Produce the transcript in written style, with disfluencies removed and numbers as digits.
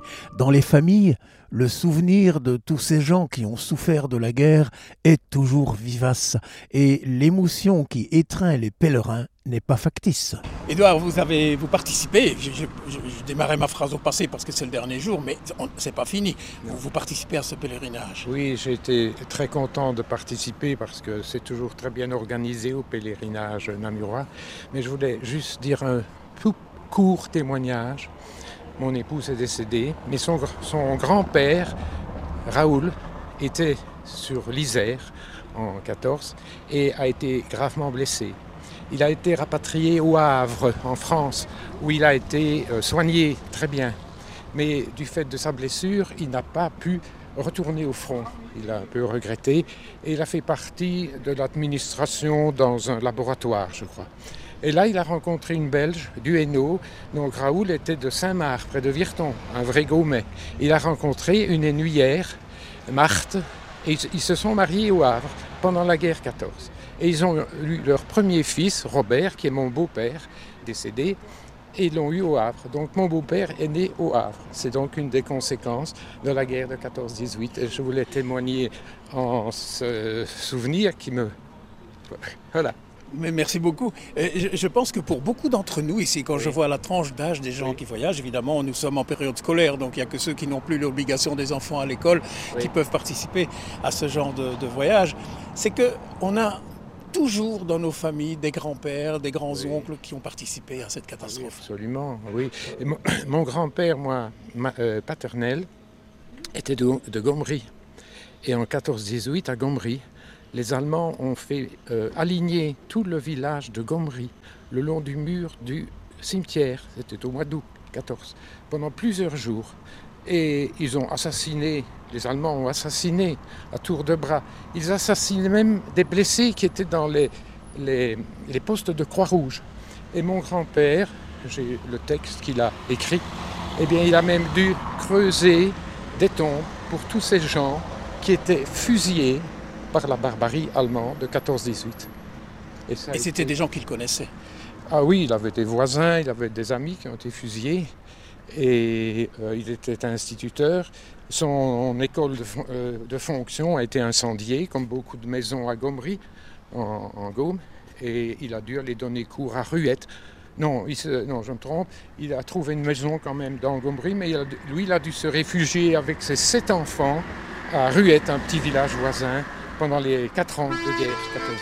Dans les familles, le souvenir de tous ces gens qui ont souffert de la guerre est toujours vivace et l'émotion qui étreint les pèlerins n'est pas factice. Édouard, vous participez, je démarrais ma phrase au passé parce que c'est le dernier jour, mais c'est pas fini. Vous participez à ce pèlerinage. Oui, j'ai été très content de participer parce que c'est toujours très bien organisé au pèlerinage namurois. Mais je voulais juste dire un tout court témoignage. Mon épouse est décédée, mais son grand-père, Raoul, était sur l'Isère en 14 et a été gravement blessé. Il a été rapatrié au Havre, en France, où il a été soigné très bien. Mais du fait de sa blessure, il n'a pas pu retourner au front. Il a un peu regretté et il a fait partie de l'administration dans un laboratoire, je crois. Et là, il a rencontré une Belge du Hainaut. Donc Raoul était de Saint-Marc, près de Virton, un vrai Gaumet. Il a rencontré une Hainouillère, Marthe, et ils se sont mariés au Havre pendant la guerre 14. Et ils ont eu leur premier fils, Robert, qui est mon beau-père, décédé, et ils l'ont eu au Havre. Donc mon beau-père est né au Havre. C'est donc une des conséquences de la guerre de 14-18. Et je voulais témoigner en ce souvenir qui me... Voilà. Mais merci beaucoup. Je pense que pour beaucoup d'entre nous ici, quand je vois la tranche d'âge des gens qui voyagent, évidemment, nous sommes en période scolaire, donc il n'y a que ceux qui n'ont plus l'obligation des enfants à l'école qui peuvent participer à ce genre de voyage. C'est qu'on a toujours dans nos familles des grands-pères, des grands-oncles qui ont participé à cette catastrophe. Absolument, oui. Et mon grand-père, paternel, était de Gomery. Et en 14-18, à Gomery, les Allemands ont fait aligner tout le village de Gomery le long du mur du cimetière. C'était au mois d'août 14, pendant plusieurs jours. Et ils ont assassiné, les Allemands ont assassiné à tour de bras. Ils assassinaient même des blessés qui étaient dans les postes de Croix-Rouge. Et mon grand-père, j'ai le texte qu'il a écrit, eh bien il a même dû creuser des tombes pour tous ces gens qui étaient fusillés par la barbarie allemande de 14-18. Et c'était des gens qu'il connaissait. Ah oui, il avait des voisins, il avait des amis qui ont été fusillés. Et il était instituteur. Son école de fonction a été incendiée, comme beaucoup de maisons à Gomery, en Gaume. Et il a dû aller donner cours à Ruette. Non, je me trompe. Il a trouvé une maison quand même dans Gomery, mais il a dû se réfugier avec ses 7 enfants à Ruette, un petit village voisin, pendant les 4 ans de guerre 14.